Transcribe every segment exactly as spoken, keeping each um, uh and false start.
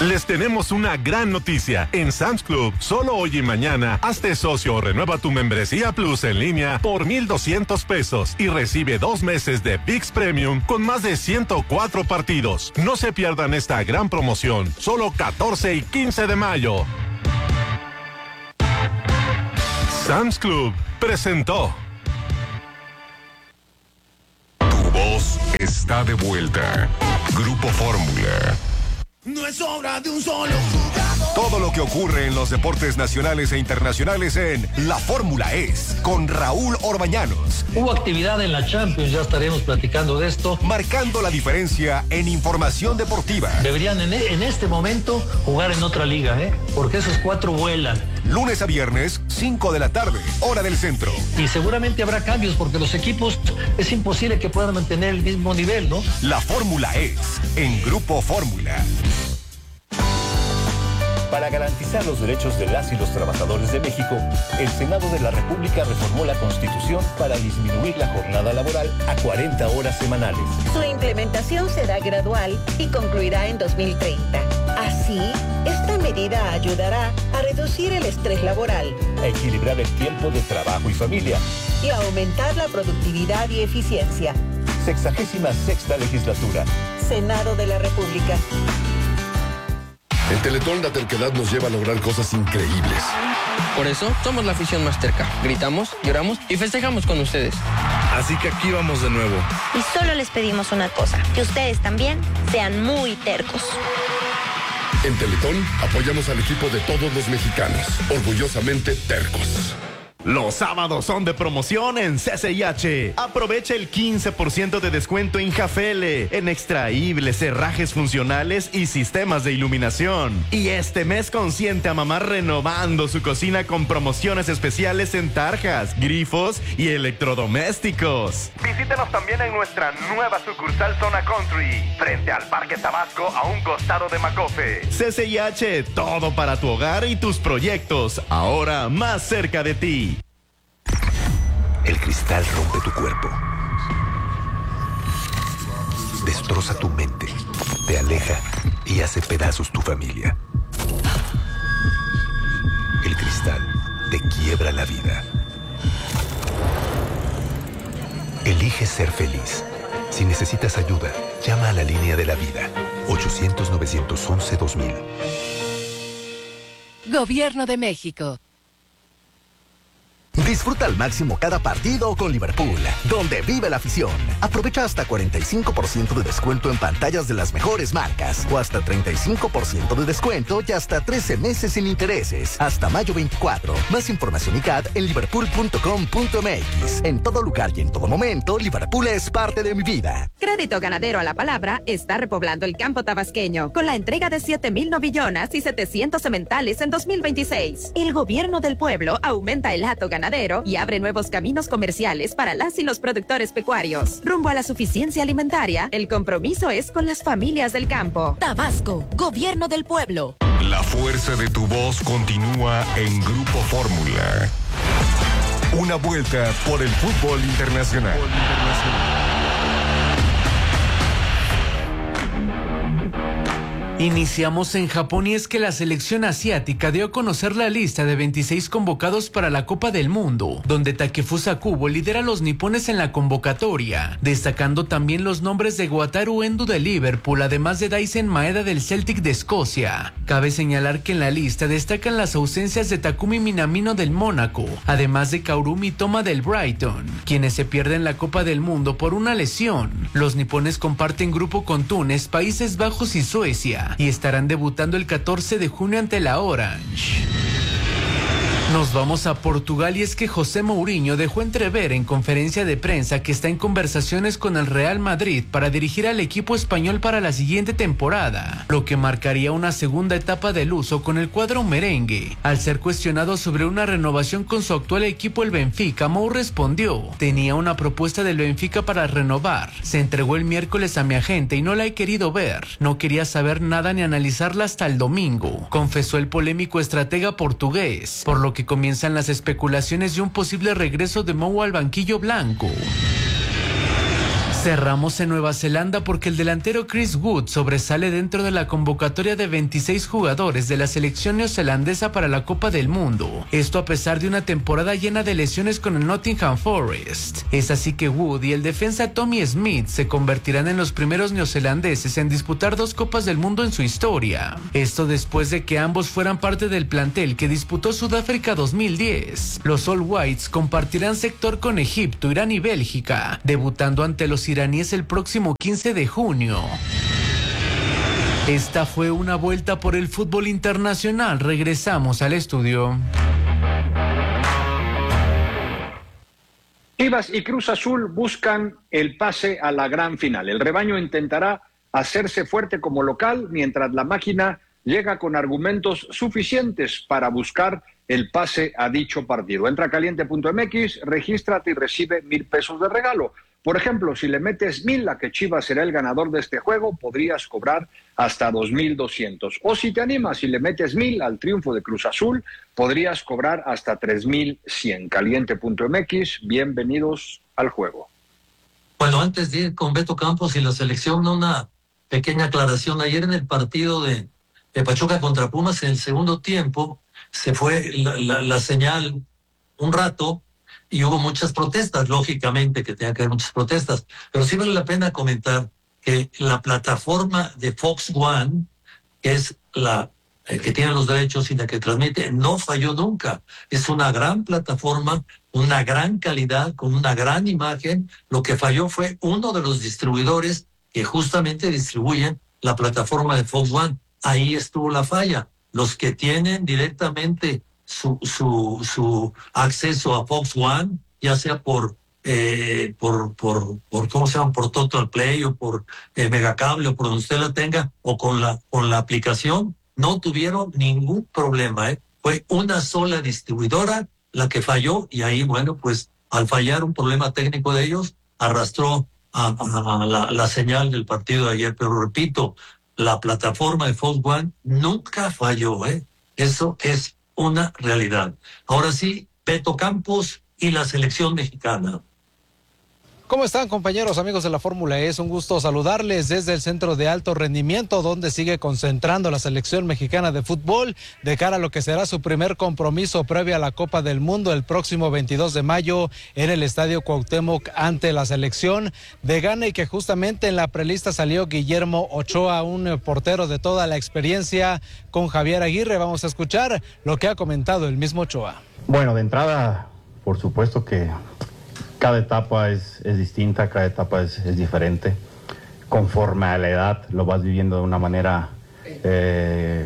Les tenemos una gran noticia. En Sam's Club, solo hoy y mañana, hazte socio o renueva tu membresía Plus en línea por mil doscientos pesos y recibe dos meses de ViX Premium con más de ciento cuatro partidos. No se pierdan esta gran promoción, solo catorce y quince de mayo. Sam's Club presentó. Tu voz está de vuelta. Grupo Fórmula. No es obra de un solo jugador. Todo lo que ocurre en los deportes nacionales e internacionales en La Fórmula es con Raúl Orbañanos. Hubo actividad en la Champions, ya estaremos platicando de esto. Marcando la diferencia en información deportiva. Deberían en, en este momento jugar en otra liga, ¿eh? Porque esos cuatro vuelan. Lunes a viernes, cinco de la tarde, hora del centro. Y seguramente habrá cambios porque los equipos es imposible que puedan mantener el mismo nivel, ¿no? La Fórmula es en Grupo Fórmula. Para garantizar los derechos de las y los trabajadores de México, el Senado de la República reformó la Constitución para disminuir la jornada laboral a cuarenta horas semanales. Su implementación será gradual y concluirá en dos mil treinta. Así, esta medida ayudará a reducir el estrés laboral, a equilibrar el tiempo de trabajo y familia y a aumentar la productividad y eficiencia. Sexagésima sexta legislatura. Senado de la República. En Teletón la terquedad nos lleva a lograr cosas increíbles. Por eso somos la afición más terca. Gritamos, lloramos y festejamos con ustedes. Así que aquí vamos de nuevo. Y solo les pedimos una cosa, que ustedes también sean muy tercos. En Teletón apoyamos al equipo de todos los mexicanos, orgullosamente tercos. Los sábados son de promoción en C C I H. Aprovecha el quince por ciento de descuento en Jafele, en extraíbles, herrajes funcionales y sistemas de iluminación. Y este mes consiente a mamá renovando su cocina con promociones especiales en tarjas, grifos y electrodomésticos. Visítenos también en nuestra nueva sucursal Zona Country, frente al Parque Tabasco a un costado de Macofe. C C I H, todo para tu hogar y tus proyectos, ahora más cerca de ti. El cristal rompe tu cuerpo, destroza tu mente, te aleja y hace pedazos tu familia. El cristal te quiebra la vida. Elige ser feliz. Si necesitas ayuda, llama a la línea de la vida. ochocientos, novecientos once, dos mil. Gobierno de México. Disfruta al máximo cada partido con Liverpool, donde vive la afición. Aprovecha hasta cuarenta y cinco por ciento de descuento en pantallas de las mejores marcas, o hasta treinta y cinco por ciento de descuento y hasta trece meses sin intereses, hasta mayo veinticuatro. Más información y C A D en liverpool punto com punto m x. En todo lugar y en todo momento, Liverpool es parte de mi vida. Crédito Ganadero a la Palabra está repoblando el campo tabasqueño con la entrega de siete mil novillonas y setecientos sementales en dos mil veintiséis. El gobierno del pueblo aumenta el hato ganadero y abre nuevos caminos comerciales para las y los productores pecuarios. Rumbo a la suficiencia alimentaria, el compromiso es con las familias del campo. Tabasco, gobierno del pueblo. La fuerza de tu voz continúa en Grupo Fórmula. Una vuelta por el fútbol internacional. Iniciamos en Japón y es que la selección asiática dio a conocer la lista de veintiséis convocados para la Copa del Mundo, donde Takefusa Kubo lidera a los nipones en la convocatoria, destacando también los nombres de Wataru Endo de Liverpool, además de Daisen Maeda del Celtic de Escocia. Cabe señalar que en la lista destacan las ausencias de Takumi Minamino del Mónaco, además de Kaoru Mitoma del Brighton, quienes se pierden la Copa del Mundo por una lesión. Los nipones comparten grupo con Túnez, Países Bajos y Suecia, y estarán debutando el catorce de junio ante la Orange. Nos vamos a Portugal y es que José Mourinho dejó entrever en conferencia de prensa que está en conversaciones con el Real Madrid para dirigir al equipo español para la siguiente temporada, lo que marcaría una segunda etapa del uso con el cuadro merengue. Al ser cuestionado sobre una renovación con su actual equipo el Benfica, Mou respondió: tenía una propuesta del Benfica para renovar, se entregó el miércoles a mi agente y no la he querido ver, no quería saber nada ni analizarla hasta el domingo, confesó el polémico estratega portugués, por lo que comienzan las especulaciones de un posible regreso de Mou al banquillo blanco. Cerramos en Nueva Zelanda porque el delantero Chris Wood sobresale dentro de la convocatoria de veintiséis jugadores de la selección neozelandesa para la Copa del Mundo. Esto a pesar de una temporada llena de lesiones con el Nottingham Forest. Es así que Wood y el defensa Tommy Smith se convertirán en los primeros neozelandeses en disputar dos Copas del Mundo en su historia. Esto después de que ambos fueran parte del plantel que disputó Sudáfrica dos mil diez. Los All Whites compartirán sector con Egipto, Irán y Bélgica, debutando ante los iraníes el próximo quince de junio. Esta fue una vuelta por el fútbol internacional. Regresamos al estudio. Chivas y Cruz Azul buscan el pase a la gran final. El rebaño intentará hacerse fuerte como local, mientras la máquina llega con argumentos suficientes para buscar el pase a dicho partido. Entra a caliente punto m x, regístrate y recibe mil pesos de regalo. Por ejemplo, si le metes mil a que Chivas será el ganador de este juego, podrías cobrar hasta dos mil doscientos. O si te animas y le metes mil al triunfo de Cruz Azul, podrías cobrar hasta tres mil cien. caliente punto m x, bienvenidos al juego. Bueno, antes de ir con Beto Campos y la selección, una pequeña aclaración. Ayer en el partido de, de Pachuca contra Pumas, en el segundo tiempo, se fue la, la, la señal un rato, y hubo muchas protestas, lógicamente que tenía que haber muchas protestas, pero sí vale la pena comentar que la plataforma de Fox One, que es la eh, que tiene los derechos y la que transmite, no falló nunca. Es una gran plataforma, una gran calidad, con una gran imagen. Lo que falló fue uno de los distribuidores que justamente distribuyen la plataforma de Fox One. Ahí estuvo la falla. Los que tienen directamente Su, su, su acceso a Fox One, ya sea por, eh, por, por, por, ¿cómo se llama? Por Total Play o por eh, Megacable o por donde usted la tenga, o con la, con la aplicación, no tuvieron ningún problema, ¿eh? Fue una sola distribuidora la que falló, y ahí, bueno, pues al fallar un problema técnico de ellos, arrastró a, a, a la, la señal del partido de ayer. Pero repito, la plataforma de Fox One nunca falló, ¿eh? Eso es una realidad. Ahora sí, Beto Campos y la selección mexicana. ¿Cómo están, compañeros, amigos de la Fórmula E? Es un gusto saludarles desde el Centro de Alto Rendimiento, donde sigue concentrando la selección mexicana de fútbol de cara a lo que será su primer compromiso previo a la Copa del Mundo el próximo veintidós de mayo en el Estadio Cuauhtémoc ante la selección de Ghana, y que justamente en la prelista salió Guillermo Ochoa, un portero de toda la experiencia con Javier Aguirre. Vamos a escuchar lo que ha comentado el mismo Ochoa. Bueno, de entrada, por supuesto que cada etapa es, es distinta, cada etapa es, es diferente. Conforme a la edad lo vas viviendo de una manera eh,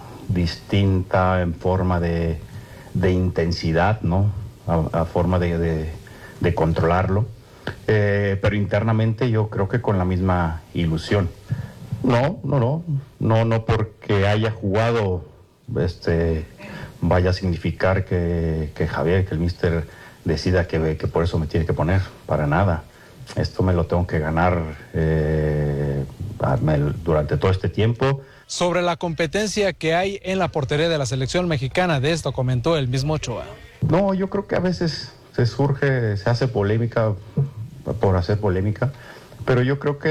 distinta, en forma de, de intensidad, ¿no? A, a forma de, de, de controlarlo. Eh, pero internamente yo creo que con la misma ilusión. No, no, no, no, no porque haya jugado este, vaya a significar que, que Javier, que el míster decida que, que por eso me tiene que poner, para nada. Esto me lo tengo que ganar eh, durante todo este tiempo. Sobre la competencia que hay en la portería de la selección mexicana, de esto comentó el mismo Ochoa. No, yo creo que a veces se surge, se hace polémica por hacer polémica, pero yo creo que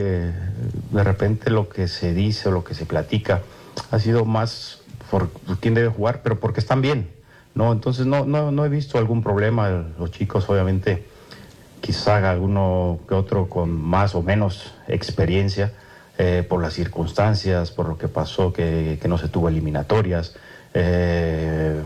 de repente lo que se dice o lo que se platica ha sido más por quién debe jugar, pero porque están bien. No, entonces no, no, no he visto algún problema. Los chicos, obviamente, quizá alguno que otro con más o menos experiencia eh, por las circunstancias, por lo que pasó, que, que no se tuvo eliminatorias, eh,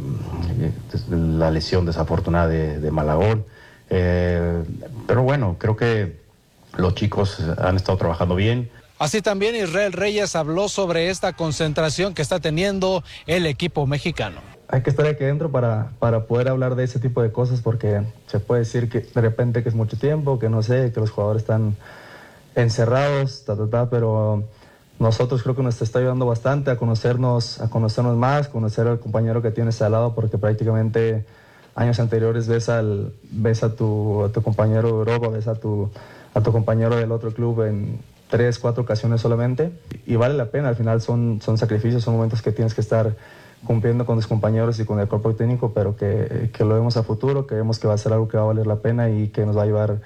la lesión desafortunada de, de Malagón. Eh, pero bueno, creo que los chicos han estado trabajando bien. Así también Israel Reyes habló sobre esta concentración que está teniendo el equipo mexicano. Hay que estar aquí adentro para, para poder hablar de ese tipo de cosas, porque se puede decir que de repente que es mucho tiempo, que no sé, que los jugadores están encerrados, ta, ta, ta, pero nosotros creo que nos está ayudando bastante a conocernos, a conocernos más, conocer al compañero que tienes al lado, porque prácticamente años anteriores ves, al, ves a, tu, a tu compañero de Europa, ves a tu, a tu compañero del otro club en tres, cuatro ocasiones solamente, y vale la pena. Al final son, son sacrificios, son momentos que tienes que estar cumpliendo con tus compañeros y con el cuerpo técnico, pero que, que lo vemos a futuro, que vemos que va a ser algo que va a valer la pena y que nos va a ayudar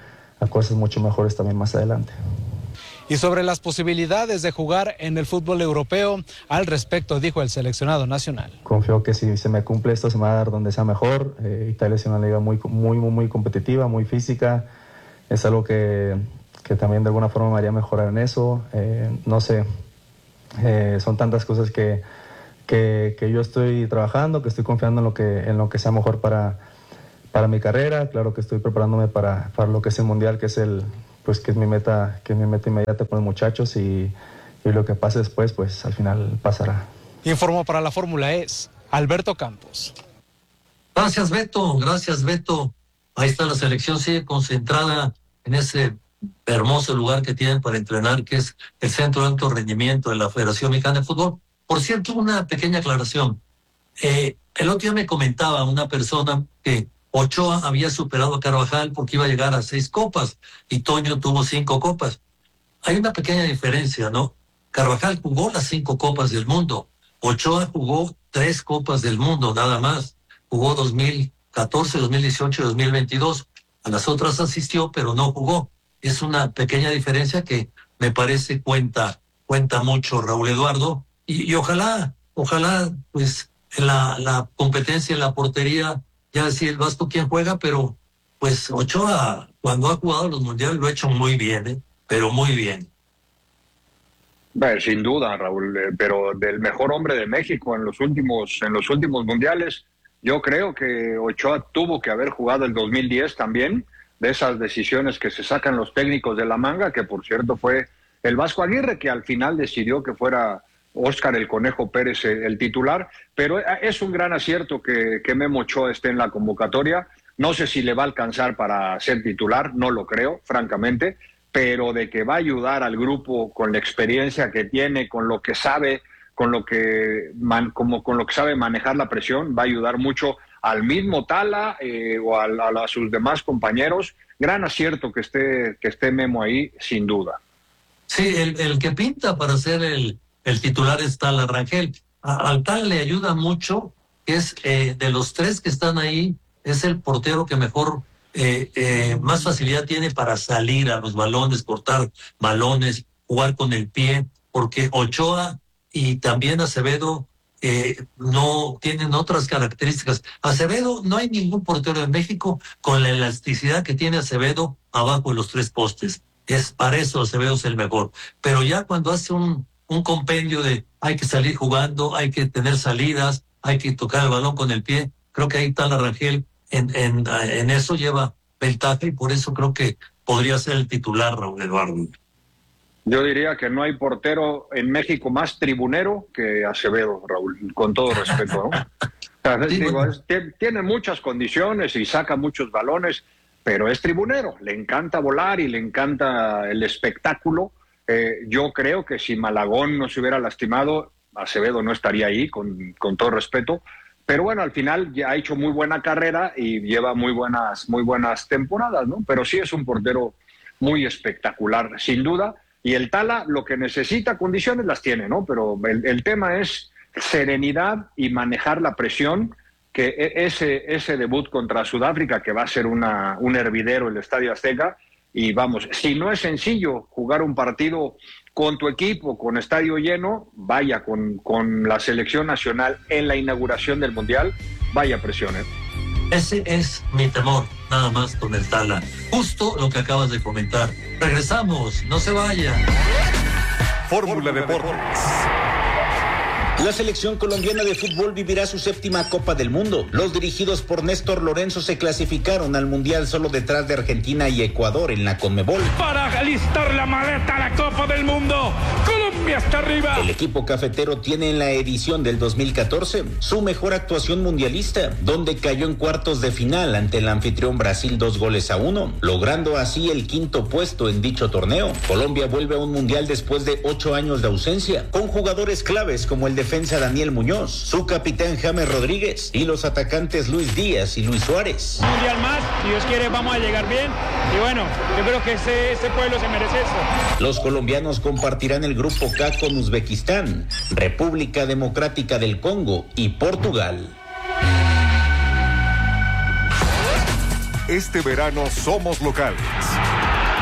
a cosas mucho mejores también más adelante. Y sobre las posibilidades de jugar en el fútbol europeo, al respecto dijo el seleccionado nacional. Confío que si se me cumple esto se me va a dar donde sea mejor. Eh, Italia es una liga muy, muy, muy, muy competitiva, muy física. Es algo que, que también de alguna forma me haría mejorar en eso. Eh, no sé, eh, son tantas cosas que, que, que yo estoy trabajando, que estoy confiando en lo que, en lo que sea mejor para, para mi carrera. Claro que estoy preparándome para, para lo que es el Mundial, que es el... pues que es mi meta, que es mi meta inmediata con los muchachos y, y lo que pase después, pues al final pasará. Informó para la Fórmula E Alberto Campos. Gracias, Beto, gracias, Beto. Ahí está la selección, sigue concentrada en ese hermoso lugar que tienen para entrenar, que es el Centro de Alto Rendimiento de la Federación Mexicana de Fútbol. Por cierto, una pequeña aclaración. Eh, el otro día me comentaba una persona que Ochoa había superado a Carvajal porque iba a llegar a seis copas y Toño tuvo cinco copas. Hay una pequeña diferencia, ¿no? Carvajal jugó las cinco copas del mundo. Ochoa jugó tres copas del mundo, nada más. Jugó dos mil catorce, dos mil dieciocho y dos mil veintidós. A las otras asistió, pero no jugó. Es una pequeña diferencia que me parece cuenta, cuenta mucho, Raúl Eduardo. Y, y ojalá, ojalá, pues, en la, la competencia en la portería, ya decía el Vasco quién juega, pero pues Ochoa, cuando ha jugado los mundiales, lo ha hecho muy bien, ¿eh? Pero muy bien. Bueno, sin duda, Raúl, eh, pero del mejor hombre de México en los últimos, en los últimos mundiales, yo creo que Ochoa tuvo que haber jugado el dos mil diez también, de esas decisiones que se sacan los técnicos de la manga, que por cierto fue el Vasco Aguirre, que al final decidió que fuera Óscar el Conejo Pérez el titular, pero es un gran acierto que, que Memo Ochoa esté en la convocatoria. No sé si le va a alcanzar para ser titular, no lo creo, francamente, pero de que va a ayudar al grupo con la experiencia que tiene, con lo que sabe, con lo que man, como con lo que sabe manejar la presión, va a ayudar mucho al mismo Tala eh, o a, a, a sus demás compañeros. Gran acierto que esté que esté Memo ahí, sin duda. Sí, el, el que pinta para ser el El titular es Tala Rangel. A, al Tala le ayuda mucho, que es eh, de los tres que están ahí, es el portero que mejor, eh, eh, más facilidad tiene para salir a los balones, cortar balones, jugar con el pie, porque Ochoa y también Acevedo eh, no tienen otras características. Acevedo, no hay ningún portero en México con la elasticidad que tiene Acevedo abajo de los tres postes. Es para eso Acevedo es el mejor. Pero ya cuando hace un un compendio de hay que salir jugando, hay que tener salidas, hay que tocar el balón con el pie, creo que ahí está la Rangel, en, en, en eso lleva ventaja y por eso creo que podría ser el titular, Raúl Eduardo. Yo diría que no hay portero en México más tribunero que Acevedo, Raúl, con todo respeto, ¿no? Sí, digo, es, tiene muchas condiciones y saca muchos balones, pero es tribunero, le encanta volar y le encanta el espectáculo. Eh, yo creo que si Malagón no se hubiera lastimado, Acevedo no estaría ahí, con, con todo respeto. Pero bueno, al final ya ha hecho muy buena carrera y lleva muy buenas, muy buenas temporadas, ¿no? Pero sí es un portero muy espectacular, sin duda. Y el Tala lo que necesita, condiciones las tiene, ¿no? Pero el, el tema es serenidad y manejar la presión, que ese, ese debut contra Sudáfrica, que va a ser una, un hervidero el Estadio Azteca. Y vamos, si no es sencillo jugar un partido con tu equipo, con estadio lleno, vaya, con, con la selección nacional en la inauguración del Mundial, vaya presión, ¿eh? Ese es mi temor, nada más con el Tala. Justo lo que acabas de comentar. Regresamos, no se vayan. Fórmula Deportes. La selección colombiana de fútbol vivirá su séptima Copa del Mundo. Los dirigidos por Néstor Lorenzo se clasificaron al Mundial solo detrás de Argentina y Ecuador en la Conmebol. Para alistar la maleta a la Copa del Mundo, Colombia está arriba. El equipo cafetero tiene en la edición del dos mil catorce su mejor actuación mundialista, donde cayó en cuartos de final ante el anfitrión Brasil dos goles a uno, logrando así el quinto puesto en dicho torneo. Colombia vuelve a un Mundial después de ocho años de ausencia, con jugadores claves como el defensa Daniel Muñoz, su capitán James Rodríguez y los atacantes Luis Díaz y Luis Suárez. Un mundial más, si Dios quiere vamos a llegar bien y bueno, yo creo que ese, ese pueblo se merece eso. Los colombianos compartirán el grupo K con Uzbekistán, República Democrática del Congo y Portugal. Este verano somos locales.